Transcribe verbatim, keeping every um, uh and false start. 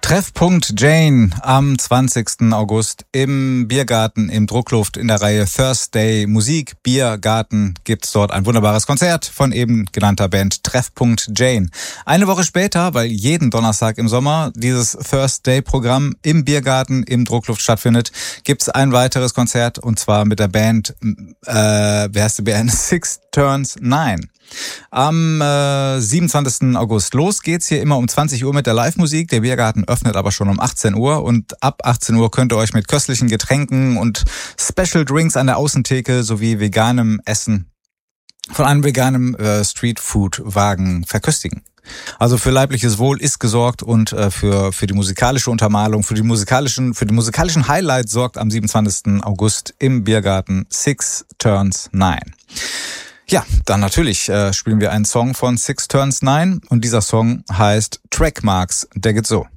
Treffpunkt Jane am zwanzigsten August im Biergarten im Druckluft in der Reihe Thursday Musik Biergarten gibt's dort ein wunderbares Konzert von eben genannter Band Treffpunkt Jane. Eine Woche später, weil jeden Donnerstag im Sommer dieses Thursday-Programm im Biergarten im Druckluft stattfindet, gibt's ein weiteres Konzert und zwar mit der Band, äh, wie heißt die Band? Six Turns Nine. Am äh, siebenundzwanzigsten August. Los geht's hier immer um zwanzig Uhr mit der Live-Musik. Der Biergarten öffnet aber schon um achtzehn Uhr und ab achtzehn Uhr könnt ihr euch mit köstlichen Getränken und Special Drinks an der Außentheke sowie veganem Essen von einem veganen äh, Streetfood-Wagen verköstigen. Also für leibliches Wohl ist gesorgt und äh, für für die musikalische Untermalung, für die musikalischen für die musikalischen Highlights sorgt am siebenundzwanzigsten August im Biergarten Six Turns Nine. Ja, dann natürlich äh, spielen wir einen Song von Six Turns Nine und dieser Song heißt Trackmarks. Der geht so.